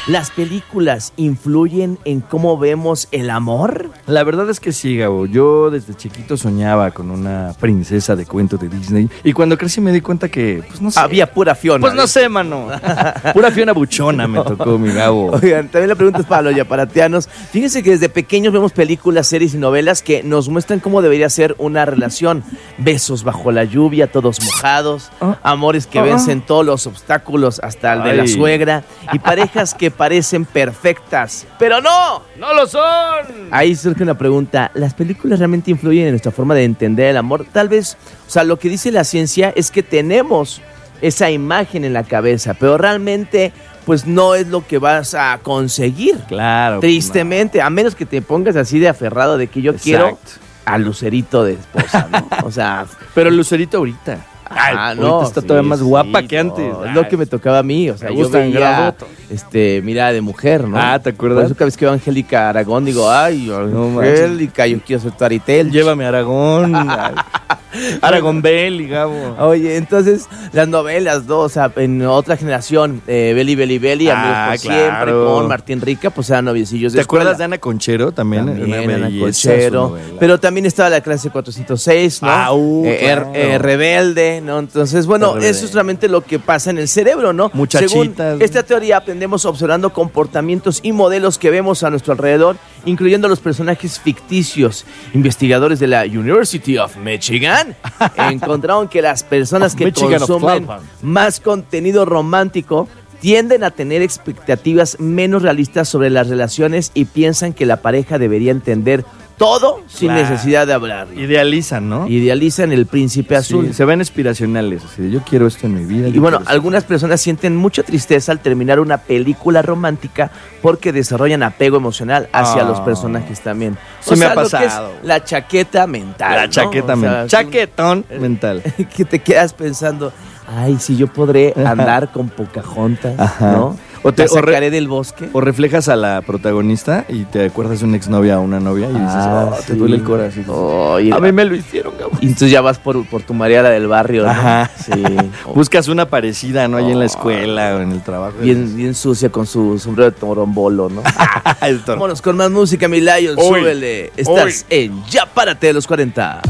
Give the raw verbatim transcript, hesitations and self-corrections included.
¿Las películas influyen en cómo vemos el amor? La verdad es que sí, Gabo. Yo desde chiquito soñaba con una princesa de cuento de Disney. Y cuando crecí me di cuenta que, pues no sé. Había pura Fiona. Pues no sé, mano. Pura Fiona buchona me tocó, mi Gabo. Oigan, también la pregunta es para los yaparatianos. Fíjense que desde pequeños vemos películas, series y novelas que nos muestran cómo debería ser una relación. Besos bajo la lluvia, todos mojados. Oh. Amores que Oh. vencen todos los obstáculos, hasta el de Ay. la suegra. Y parejas que parecen perfectas, pero no. ¡No lo son! Ahí surge una pregunta. ¿Las películas realmente influyen en nuestra forma de entender el amor? Tal vez, o sea, lo que dice la ciencia es que tenemos esa imagen en la cabeza, pero realmente, pues no es lo que vas a conseguir. Claro. Tristemente, a menos que te pongas así de aferrado de que yo Exacto. quiero a Lucerito de esposa, ¿no? O sea, Pero Lucerito ahorita. Ay, Ay, no, ahorita está sí, todavía más sí, guapa no, que antes. Es lo que me tocaba a mí, o sea, Me yo gustan veía, grandotos. este, mirada de mujer, ¿no? Ah, ¿te acuerdas? Por eso cada vez que veo a Angélica Aragón digo, ay, No Angélica, yo quiero ser tu Aritel. Llévame a Aragón. Aragón Bell y Gabo. Oye, entonces, las novelas, ¿no? O sea, en otra generación, eh, Beli, Beli, Beli, Ah, Amigos por claro. Siempre, con Martín Rica, pues eran noviecillos de ¿Te acuerdas de escuela. Ana Conchero también? También, Una Ana belleza Conchero, su novela. pero también estaba la clase cuatrocientos seis, ¿no? Ah, uh, Eh, er- claro. eh, Rebelde, ¿no? Entonces, bueno, Rebelde. eso es realmente lo que pasa en el cerebro, ¿no? Muchachitas. Según esta teoría, aprendemos observando comportamientos y modelos que vemos a nuestro alrededor, incluyendo los personajes ficticios. Investigadores de la University of Michigan encontraron que las personas que Michigan of consumen Tlalpan. más contenido romántico tienden a tener expectativas menos realistas sobre las relaciones y piensan que la pareja debería entender todo sin Claro. necesidad de hablar. Idealizan, ¿no? Idealizan el príncipe azul. Sí, se ven inspiracionales. Así de, yo quiero esto en mi vida. Y yo bueno, quiero esto. algunas personas sienten mucha tristeza al terminar una película romántica porque desarrollan apego emocional hacia Ah. los personajes también. Sí me ha lo que es pasado. la chaqueta mental. La ¿no? chaqueta O sea, mental. sí, Chaquetón mental. que te quedas pensando, ay, si yo podré andar con Pocahontas, Ajá. ¿no? O te- La o re- sacaré del bosque. O reflejas a la protagonista y te acuerdas de una exnovia o una novia y dices, Ah, oh, te sí. duele el corazón. Oye, A mí me lo hicieron, Gabo. y entonces ya vas por, por tu Mariala del barrio, ¿no? Ajá. Sí. Buscas una parecida, ¿no? Ahí en la Oh. escuela o en el trabajo. Bien, bien sucia con su sombrero de torombolo, ¿no? El toro. Vámonos con más música, mi Lion, Hoy. súbele. Estás en Ya Párate de los cuarenta.